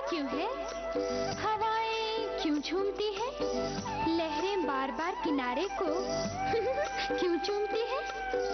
क्यों है? हवाएं क्यों झूमती है? लहरें बार बार किनारे को क्यों चूमती है?